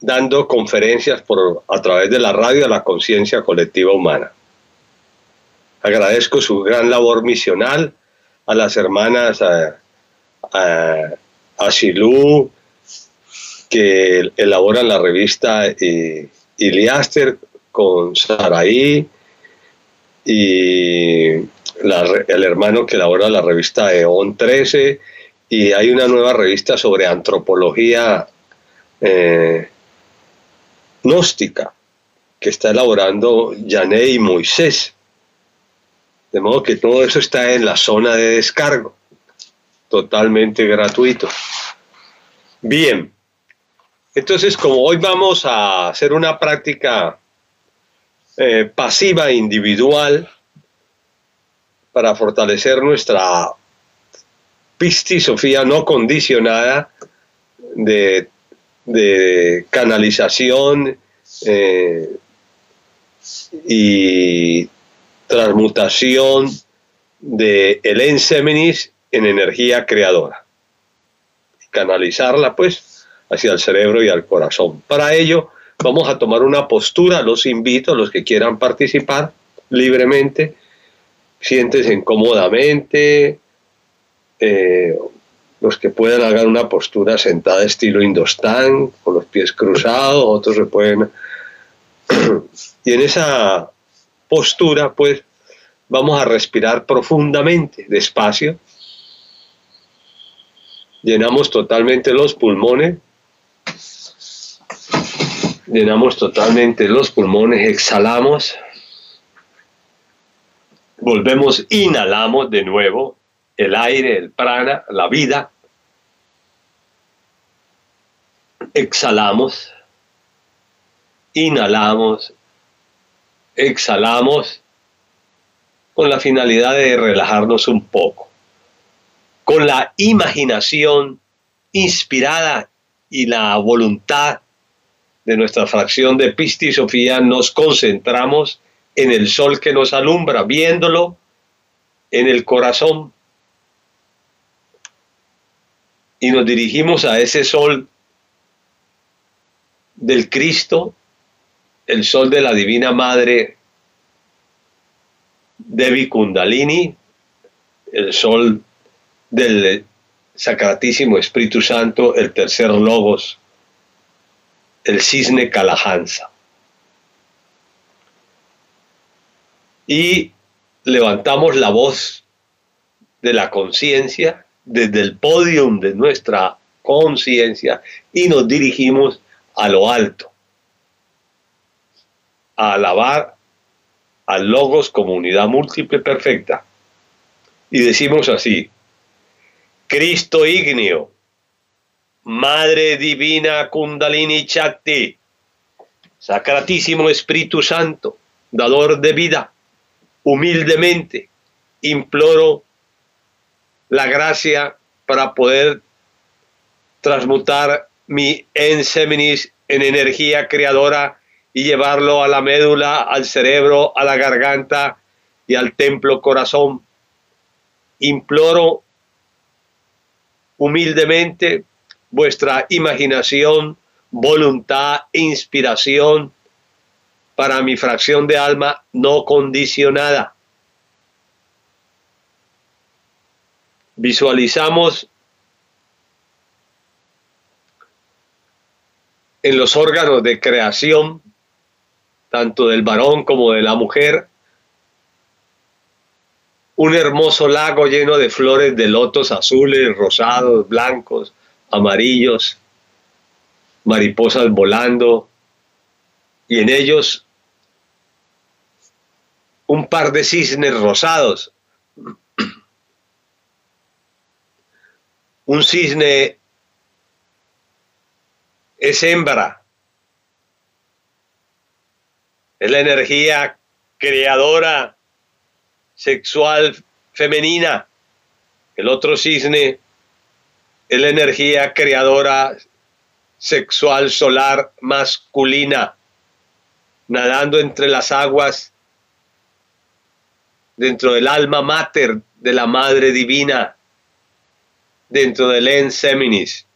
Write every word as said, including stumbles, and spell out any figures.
dando conferencias por, a través de la radio a la conciencia colectiva humana. Agradezco su gran labor misional a las hermanas a, a, a Silú, que elaboran la revista Iliaster con Saraí, y la, el hermano que elabora la revista Eón trece, y hay una nueva revista sobre antropología eh, gnóstica que está elaborando Yané y Moisés. De modo que todo eso está en la zona de descargo, totalmente gratuito. Bien, entonces como hoy vamos a hacer una práctica eh, pasiva individual para fortalecer nuestra pistisofía no condicionada de, de canalización eh, y transmutación de el enseminis en energía creadora, canalizarla pues hacia el cerebro y al corazón. Para ello vamos a tomar una postura. Los invito a los que quieran participar libremente, siéntense cómodamente, eh, los que puedan hagan una postura sentada estilo Indostán, con los pies cruzados, otros se pueden y en esa postura pues vamos a respirar profundamente, despacio, llenamos totalmente los pulmones, llenamos totalmente los pulmones, exhalamos, volvemos, inhalamos de nuevo el aire, el prana, la vida, exhalamos, inhalamos, exhalamos, con la finalidad de relajarnos un poco. Con la imaginación inspirada y la voluntad de nuestra fracción de Pistisofía nos concentramos en el sol que nos alumbra, viéndolo en el corazón. Y nos dirigimos a ese sol del Cristo, el sol de la Divina Madre Devi Kundalini, el sol del Sacratísimo Espíritu Santo, el tercer Logos, el cisne Kalahansa. Y levantamos la voz de la conciencia desde el podium de nuestra conciencia y nos dirigimos a lo alto, a alabar al Logos como unidad múltiple perfecta. Y decimos así: Cristo ígneo, Madre Divina Kundalini Shakti, Sacratísimo Espíritu Santo, dador de vida, humildemente imploro la gracia para poder transmutar mi enseminis en energía creadora y llevarlo a la médula, al cerebro, a la garganta y al templo corazón. Imploro humildemente vuestra imaginación, voluntad e inspiración para mi fracción de alma no condicionada. Visualizamos en los órganos de creación, tanto del varón como de la mujer, un hermoso lago lleno de flores de lotos azules, rosados, blancos, amarillos, mariposas volando, y en ellos un par de cisnes rosados. Un cisne es hembra, es la energía creadora sexual femenina. El otro cisne es la energía creadora sexual solar masculina, nadando entre las aguas, dentro del alma mater de la Madre Divina, dentro del enseminis.